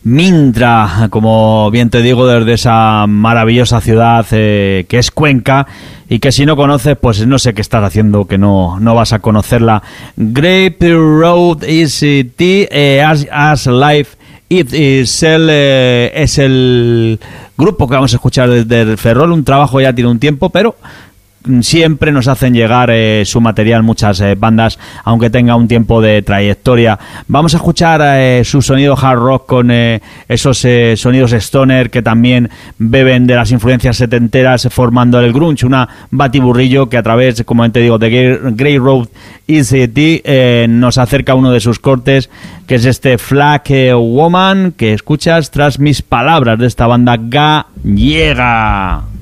Mintra, como bien te digo, desde esa maravillosa ciudad que es Cuenca, y que si no conoces, pues no sé qué estás haciendo, que no vas a conocerla. Grape Road is as Life It is el grupo que vamos a escuchar desde el Ferrol, un trabajo ya tiene un tiempo, pero siempre nos hacen llegar su material muchas bandas, aunque tenga un tiempo de trayectoria. Vamos a escuchar su sonido hard rock con esos sonidos stoner que también beben de las influencias setenteras, formando el grunge, una batiburrillo que a través, como te digo, de Grey Road ECT nos acerca a uno de sus cortes, que es este Flag Woman que escuchas tras mis palabras de esta banda gallega.